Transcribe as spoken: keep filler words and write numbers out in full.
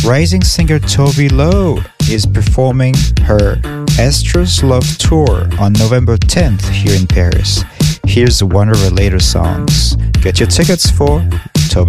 Rising singer Tove Lo is performing her Astros Love Tour on November tenth here in Paris. Here's one of her later songs. Get your tickets for Tove